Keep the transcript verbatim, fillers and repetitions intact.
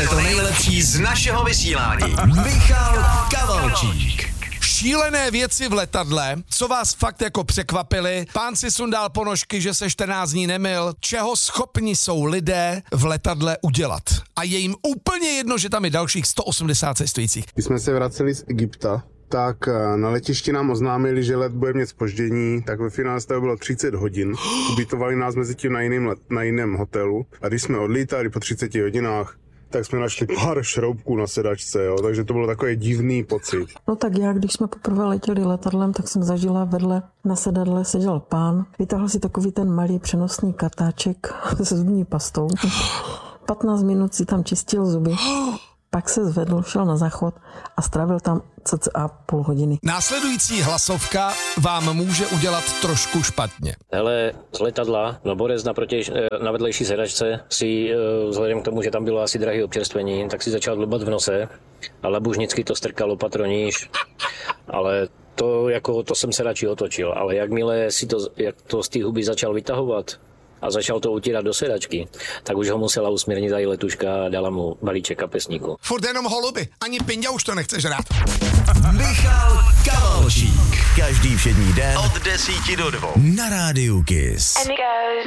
Uslyšte to nejlepší z našeho vysílání. Michal Kavalčík. Šílené věci v letadle, co vás fakt jako překvapily. Pán si sundal ponožky, že se čtrnáct dní nemyl. Čeho schopni jsou lidé v letadle udělat. A je jim úplně jedno, že tam je dalších sto osmdesát cestujících. Když jsme se vraceli z Egypta, tak na letišti nám oznámili, že let bude mít zpoždění, tak ve finále to bylo třicet hodin. Ubytovali nás mezi tím na jiném, let, na jiném hotelu. A když jsme odlítali po třiceti hodinách, tak jsme našli pár šroubků na sedačce, jo, takže to bylo takový divný pocit. No tak já, když jsme poprvé letěli letadlem, tak jsem zažila vedle na sedadle seděl pán, vytáhl si takový ten malý přenosný kartáček se zubní pastou. patnáct minut si tam čistil zuby. Pak se zvedl, šel na záchod a strávil tam cca půl hodiny. Následující hlasovka vám může udělat trošku špatně. Hele, z letadla, no Borec naproti, na vedlejší sedačce si, vzhledem k tomu, že tam bylo asi drahé občerstvení, tak si začal dlubat v nose a labužnicky to strkalo patroníž, ale to, jako, to jsem se radši otočil, ale jakmile si to, jak to z té huby začal vytahovat a začal to utírat do sedačky, tak už ho musela usměrnit i letuška a dala mu balíček kapesníku. Furt jenom holuby, ani pinďa už to nechceš rád. Michal Kavalčík. Každý všední den od desíti do dvou na rádiu Kiss.